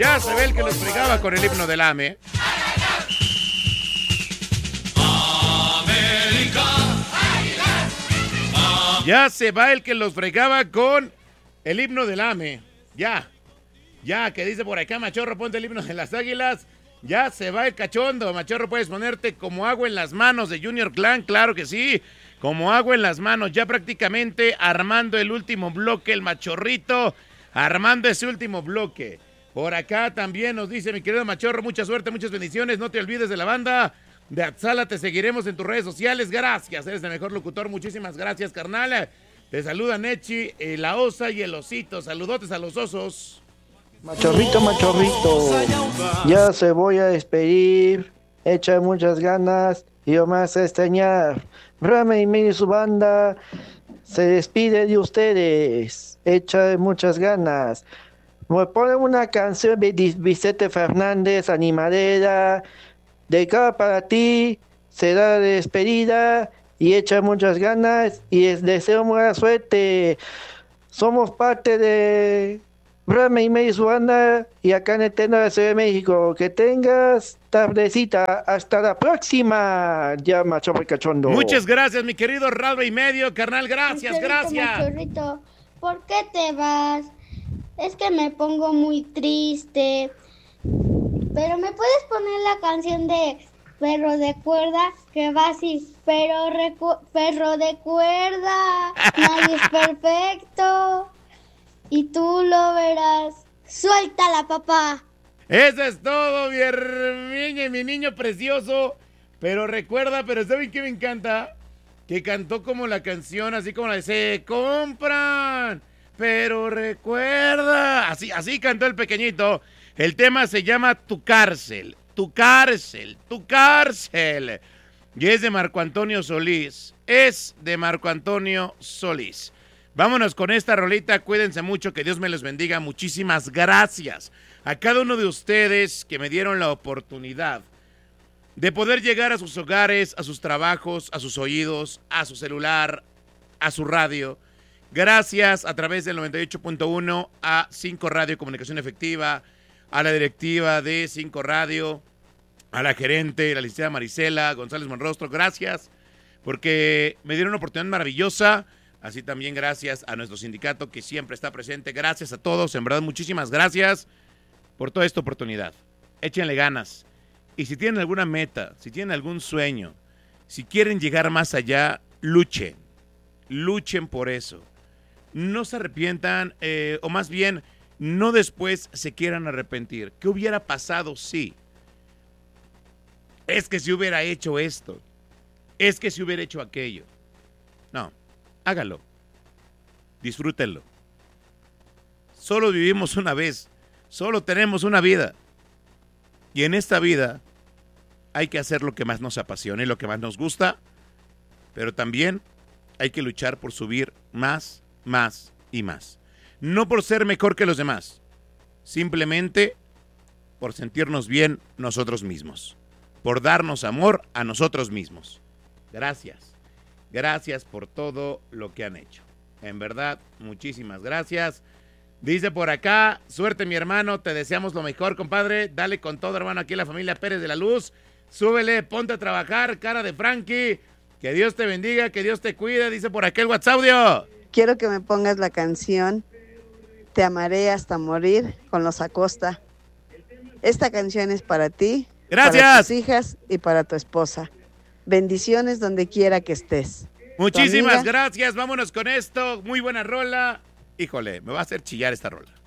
Ya se ve el que los fregaba con el himno del AME. Ya se va el que los fregaba con el himno del AME. Ya, que dice por acá, Machorro, ponte el himno de las Águilas. Ya se va el cachondo. Machorro, puedes ponerte como agua en las manos de Junior Clan, claro que sí. Como agua en las manos, ya prácticamente armando el último bloque, el Machorrito, armando ese último bloque. Por acá también nos dice mi querido Machorro, mucha suerte, muchas bendiciones, no te olvides de la banda de Atzala, te seguiremos en tus redes sociales, gracias, eres el mejor locutor, muchísimas gracias, carnal. Te saluda Nechi, la osa y el osito, saludotes a los osos. Machorrito, ya se voy a despedir, echa muchas ganas y yo más a extrañar. Rame y medio su banda se despide de ustedes, echa muchas ganas. Me ponen una canción de Vicente Fernández, animadera, dedicada para ti, será de despedida y echa muchas ganas y les deseo buena suerte. Somos parte de Rame y medio su banda y acá en el Teno de la Ciudad de México. Que tengas tardecita. Hasta la próxima. Ya, Machorro y Cachondo. Muchas gracias, mi querido Rame y medio, carnal. Gracias. Machorrito, ¿por qué te vas? Es que me pongo muy triste. Pero me puedes poner la canción de Perro de Cuerda, que va así. Perro de cuerda, nadie es perfecto. Y tú lo verás. Suéltala, papá. Eso es todo, mi niño precioso. Pero recuerda, ¿saben qué me encanta? Que cantó como la canción, así como la de Se compran, pero recuerda. Así cantó el pequeñito. El tema se llama Tu cárcel. Y es de Marco Antonio Solís. Vámonos con esta rolita, cuídense mucho, que Dios me los bendiga. Muchísimas gracias a cada uno de ustedes que me dieron la oportunidad de poder llegar a sus hogares, a sus trabajos, a sus oídos, a su celular, a su radio. Gracias a través del 98.1 a 5 Radio Comunicación Efectiva, a la directiva de 5 Radio, a la gerente, la licenciada Marisela González Monrostro. Gracias porque me dieron una oportunidad maravillosa. Así también gracias a nuestro sindicato que siempre está presente. Gracias a todos, en verdad muchísimas gracias por toda esta oportunidad. Échenle ganas. Y si tienen alguna meta, si tienen algún sueño, si quieren llegar más allá, luchen por eso. No se arrepientan, o más bien, no después se quieran arrepentir. ¿Qué hubiera pasado si? Es que si hubiera hecho esto, es que si hubiera hecho aquello. No. Hágalo, disfrútenlo. Solo vivimos una vez, solo tenemos una vida. Y en esta vida hay que hacer lo que más nos apasione, lo que más nos gusta, pero también hay que luchar por subir más y más. No por ser mejor que los demás, simplemente por sentirnos bien nosotros mismos, por darnos amor a nosotros mismos. Gracias. Gracias por todo lo que han hecho. En verdad, muchísimas gracias. Dice por acá, suerte mi hermano, te deseamos lo mejor, compadre. Dale con todo, hermano, aquí en la familia Pérez de la Luz. Súbele, ponte a trabajar, cara de Frankie. Que Dios te bendiga, que Dios te cuide. Dice por acá el WhatsApp audio. Quiero que me pongas la canción Te amaré hasta morir con los Acosta. Esta canción es para ti, gracias, para tus hijas y para tu esposa. Bendiciones donde quiera que estés. Muchísimas gracias, vámonos con esto. Muy buena rola. Híjole, me va a hacer chillar esta rola.